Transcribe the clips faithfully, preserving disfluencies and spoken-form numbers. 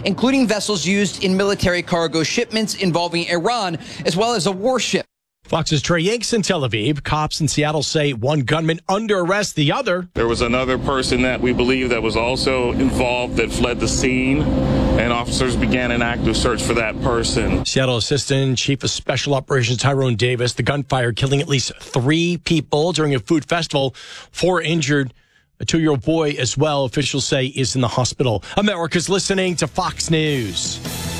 including vessels used in military cargo shipments involving Iran, as well as a warship. Fox's Trey Yanks in Tel Aviv. Cops in Seattle say one gunman under arrest, the other. There was another person that we believe that was also involved that fled the scene, and officers began an active search for that person. Seattle Assistant Chief of Special Operations Tyrone Davis. The gunfire killing at least three people during a food festival. Four injured. A two-year-old boy as well, officials say, is in the hospital. America's listening to Fox News.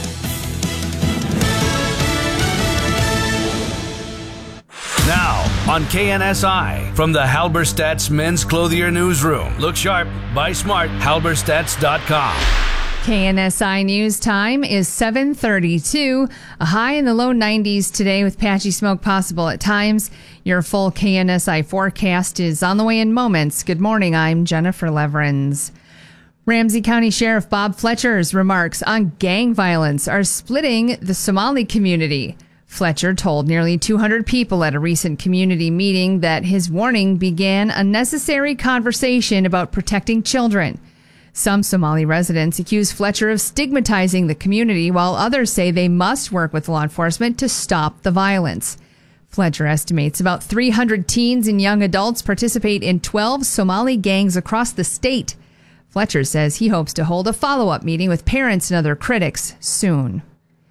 Now, on K N S I, from the Halberstadt's Men's Clothier Newsroom. Look sharp, buy smart, halberstadts dot com. K N S I News time is seven thirty-two. A high in the low nineties today with patchy smoke possible at times. Your full K N S I forecast is on the way in moments. Good morning, I'm Jennifer Leverins. Ramsey County Sheriff Bob Fletcher's remarks on gang violence are splitting the Somali community. Fletcher told nearly two hundred people at a recent community meeting that his warning began a necessary conversation about protecting children. Some Somali residents accuse Fletcher of stigmatizing the community, while others say they must work with law enforcement to stop the violence. Fletcher estimates about three hundred teens and young adults participate in twelve Somali gangs across the state. Fletcher says he hopes to hold a follow-up meeting with parents and other critics soon.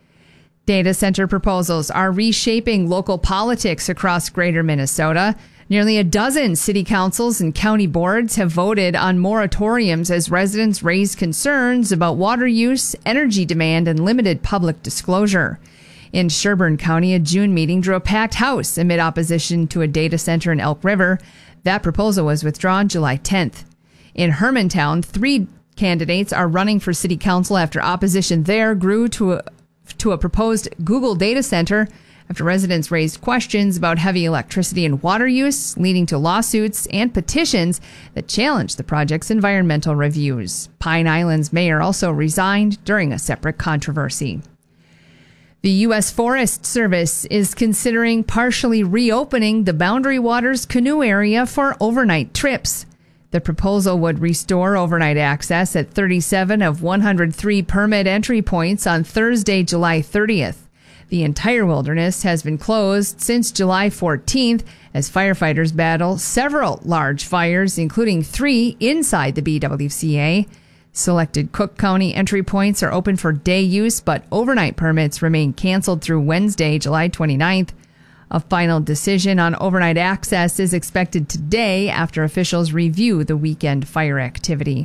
Data center proposals are reshaping local politics across greater Minnesota. Nearly a dozen city councils and county boards have voted on moratoriums as residents raise concerns about water use, energy demand, and limited public disclosure. In Sherburne County, a June meeting drew a packed house amid opposition to a data center in Elk River. That proposal was withdrawn July tenth. In Hermantown, three candidates are running for city council after opposition there grew to a to a proposed Google data center after residents raised questions about heavy electricity and water use, leading to lawsuits and petitions that challenged the project's environmental reviews. Pine Island's mayor also resigned during a separate controversy. The U S Forest Service is considering partially reopening the Boundary Waters canoe area for overnight trips. The proposal would restore overnight access at thirty-seven of one hundred three permit entry points on Thursday, July thirtieth. The entire wilderness has been closed since July fourteenth as firefighters battle several large fires, including three inside the B W C A. Selected Cook County entry points are open for day use, but overnight permits remain canceled through Wednesday, July twenty-ninth. A final decision on overnight access is expected today after officials review the weekend fire activity.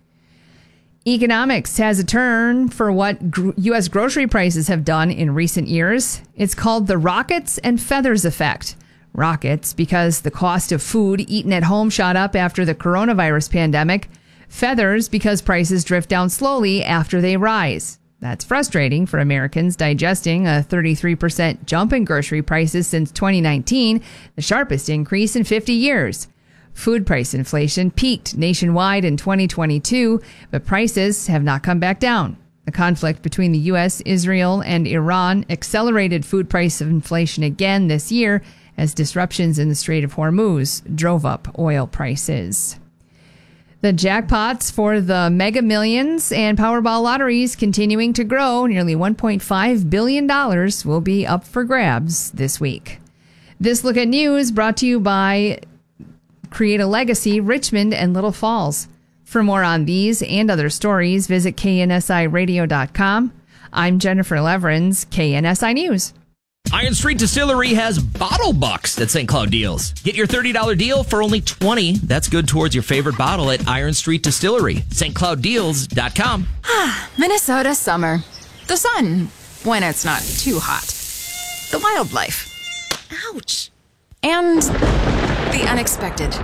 Economics has a turn for what U S grocery prices have done in recent years. It's called the rockets and feathers effect. Rockets because the cost of food eaten at home shot up after the coronavirus pandemic. Feathers because prices drift down slowly after they rise. That's frustrating for Americans digesting a thirty-three percent jump in grocery prices since twenty nineteen, the sharpest increase in fifty years. Food price inflation peaked nationwide in twenty twenty-two, but prices have not come back down. The conflict between the U S, Israel, and Iran accelerated food price inflation again this year as disruptions in the Strait of Hormuz drove up oil prices. The jackpots for the Mega Millions and Powerball lotteries continuing to grow. Nearly one point five billion dollars will be up for grabs this week. This Look at News brought to you by Create a Legacy, Richmond and Little Falls. For more on these and other stories, visit K N S I radio dot com. I'm Jennifer Leverins, K N S I News. Iron Street Distillery has Bottle Bucks at Saint Cloud Deals. Get your thirty dollars deal for only twenty dollars. That's good towards your favorite bottle at Iron Street Distillery. St Cloud Deals dot com. Minnesota summer. The sun, when it's not too hot. The wildlife. Ouch. And the unexpected.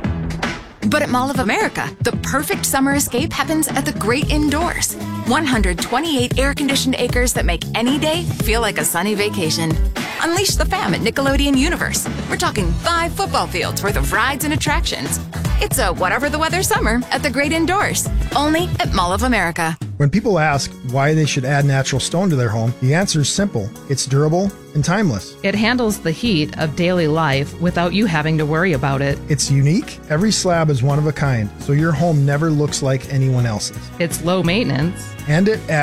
But at Mall of America, the perfect summer escape happens at the great indoors. one hundred twenty-eight air-conditioned acres that make any day feel like a sunny vacation. Unleash the fam at Nickelodeon Universe. We're talking five football fields worth of rides and attractions. It's a whatever the weather summer at the great indoors. Only at Mall of America. When people ask why they should add natural stone to their home, the answer is simple. It's durable and timeless. It handles the heat of daily life without you having to worry about it. It's unique. Every slab is one of a kind, so your home never looks like anyone else's. It's low maintenance. And it adds